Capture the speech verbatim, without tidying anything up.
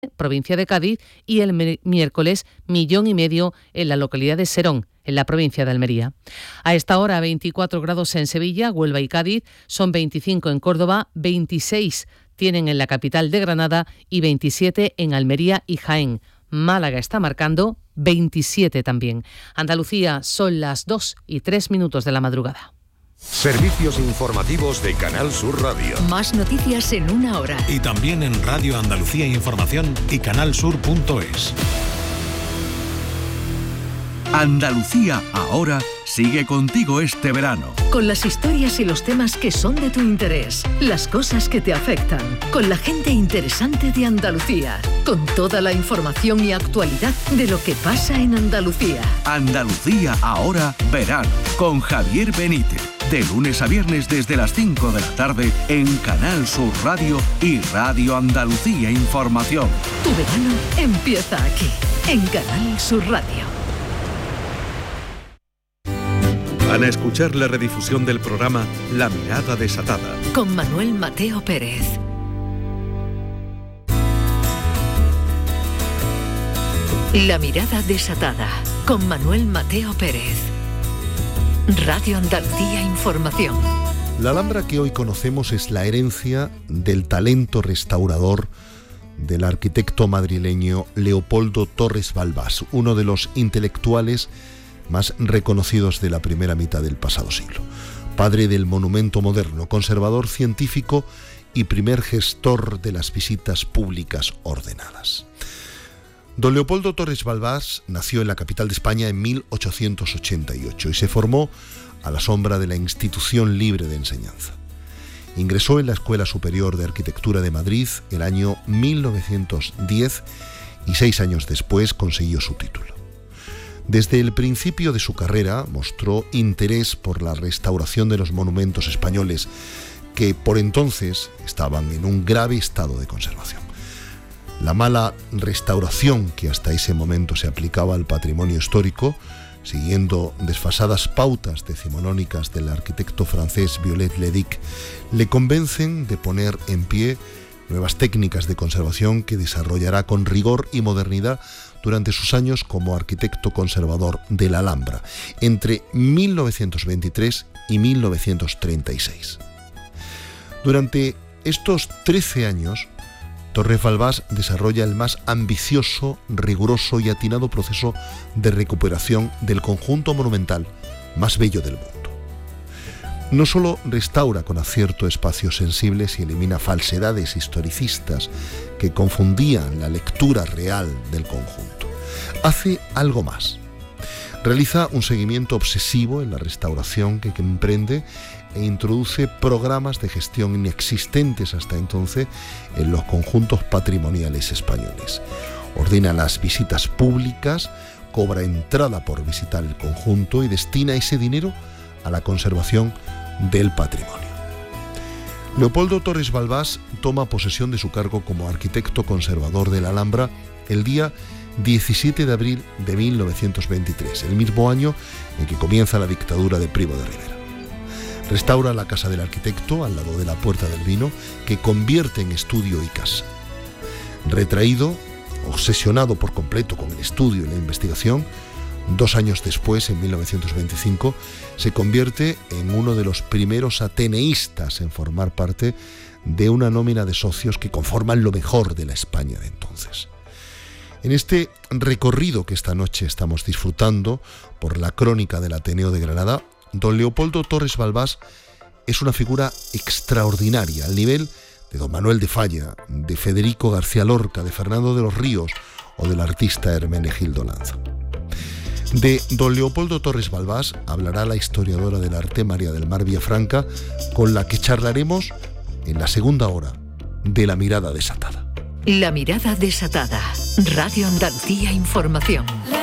provincia de Cádiz, y el mi- miércoles millón y medio en la localidad de Serón, en la provincia de Almería. A esta hora veinticuatro grados en Sevilla, Huelva y Cádiz, son veinticinco en Córdoba, veintiséis tienen en la capital de Granada y veintisiete en Almería y Jaén. Málaga está marcando veintisiete también. Andalucía, son las dos y tres minutos de la madrugada. Servicios informativos de Canal Sur Radio. Más noticias en una hora. Y también en Radio Andalucía Información y canalsur punto es. Andalucía ahora sigue contigo este verano. Con las historias y los temas que son de tu interés, las cosas que te afectan, con la gente interesante de Andalucía, con toda la información y actualidad de lo que pasa en Andalucía. Andalucía ahora verano, con Javier Benítez. De lunes a viernes desde las cinco de la tarde en Canal Sur Radio y Radio Andalucía Información. Tu verano empieza aquí, en Canal Sur Radio. Van a escuchar la redifusión del programa La Mirada Desatada, con Manuel Mateo Pérez. La Mirada Desatada, con Manuel Mateo Pérez. Radio Andalucía Información. La Alhambra que hoy conocemos es la herencia del talento restaurador del arquitecto madrileño Leopoldo Torres Balbás, uno de los intelectuales más reconocidos de la primera mitad del pasado siglo. Padre del monumento moderno, conservador científico y primer gestor de las visitas públicas ordenadas. Don Leopoldo Torres Balbás nació en la capital de España en mil ochocientos ochenta y ocho y se formó a la sombra de la Institución Libre de Enseñanza. Ingresó en la Escuela Superior de Arquitectura de Madrid el año mil novecientos diez y seis años después consiguió su título. Desde el principio de su carrera mostró interés por la restauración de los monumentos españoles que por entonces estaban en un grave estado de conservación. La mala restauración que hasta ese momento se aplicaba al patrimonio histórico, siguiendo desfasadas pautas decimonónicas del arquitecto francés Viollet-le-Duc, le convencen de poner en pie nuevas técnicas de conservación que desarrollará con rigor y modernidad durante sus años como arquitecto conservador de la Alhambra, entre mil novecientos veintitrés y mil novecientos treinta y seis. Durante estos trece años, Torres Balbás desarrolla el más ambicioso, riguroso y atinado proceso de recuperación del conjunto monumental más bello del mundo. No solo restaura con acierto espacios sensibles y elimina falsedades historicistas que confundían la lectura real del conjunto. Hace algo más. Realiza un seguimiento obsesivo en la restauración que, que emprende e introduce programas de gestión inexistentes hasta entonces en los conjuntos patrimoniales españoles. Ordena las visitas públicas, cobra entrada por visitar el conjunto y destina ese dinero a la conservación del patrimonio. Leopoldo Torres Balbás toma posesión de su cargo como arquitecto conservador de la Alhambra el día diecisiete de abril de mil novecientos veintitrés, el mismo año en que comienza la dictadura de Primo de Rivera. Restaura la casa del arquitecto al lado de la Puerta del Vino, que convierte en estudio y casa. Retraído, obsesionado por completo con el estudio y la investigación, dos años después, en mil novecientos veinticinco, se convierte en uno de los primeros ateneístas en formar parte de una nómina de socios que conforman lo mejor de la España de entonces. En este recorrido que esta noche estamos disfrutando por la crónica del Ateneo de Granada, don Leopoldo Torres Balbás es una figura extraordinaria, al nivel de don Manuel de Falla, de Federico García Lorca, de Fernando de los Ríos o del artista Hermenegildo Lanza. De don Leopoldo Torres Balbás hablará la historiadora del arte María del Mar Villafranca, con la que charlaremos en la segunda hora de La Mirada Desatada. La Mirada Desatada. Radio Andalucía Información.